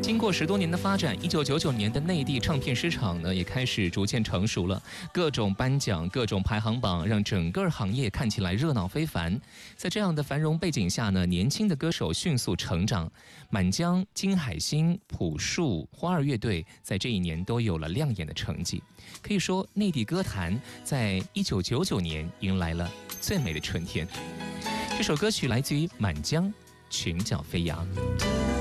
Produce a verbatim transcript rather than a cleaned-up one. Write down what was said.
经过十多年的发展，一九九九年的内地唱片市场呢也开始逐渐成熟了，各种颁奖、各种排行榜，让整个行业看起来热闹非凡。在这样的繁荣背景下呢，年轻的歌手迅速成长，满江、金海心、朴树、花儿乐队在这一年都有了亮眼的成绩。可以说，内地歌坛在一九九九年迎来了最美的春天。这首歌曲来自于满江，裙角飞扬。